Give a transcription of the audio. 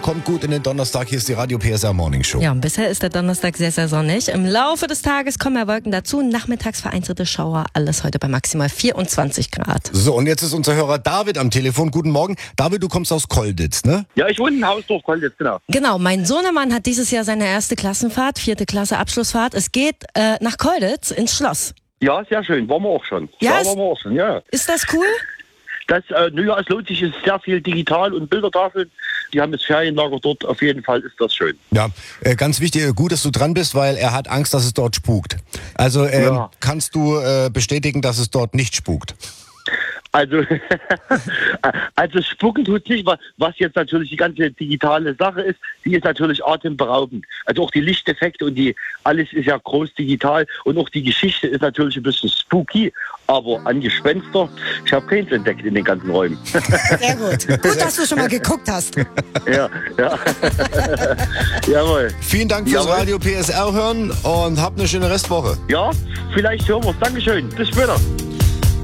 kommt gut in den Donnerstag. Hier ist die Radio PSR Morning Show. Ja, und bisher ist der Donnerstag sehr, sehr sonnig. Im Laufe des Tages kommen mehr Wolken dazu. Nachmittags vereinzelte Schauer. Alles heute bei maximal 24 Grad. So, und jetzt ist unser Hörer David am Telefon. Guten Morgen. David, du kommst aus Kolditz, ne? Ja, ich wohne in Hausdorf, Kolditz, genau. Genau, mein Sohnemann hat dieses Jahr seine erste Klassenfahrt, 4. Klasse Abschlussfahrt. Es geht nach Kolditz ins Schloss. Ja, sehr schön. Waren wir auch schon. Ja, waren wir auch schon, ja. Ist das cool? Es lohnt sich, es ist sehr viel digital und Bildertafeln. Die haben das Ferienlager dort. Auf jeden Fall ist das schön. Ja, ganz wichtig, gut, dass du dran bist, weil er hat Angst, dass es dort spukt. Also kannst du bestätigen, dass es dort nicht spukt? Also spucken tut nicht, was jetzt natürlich die ganze digitale Sache ist, die ist natürlich atemberaubend. Also auch die Lichteffekte und alles ist ja groß digital und auch die Geschichte ist natürlich ein bisschen spooky, aber an Gespenster, ich habe keins entdeckt in den ganzen Räumen. Sehr gut. Gut, dass du schon mal geguckt hast. Ja. Jawohl. Vielen Dank fürs Radio PSR hören und habt eine schöne Restwoche. Ja, vielleicht hören wir es. Dankeschön. Bis später.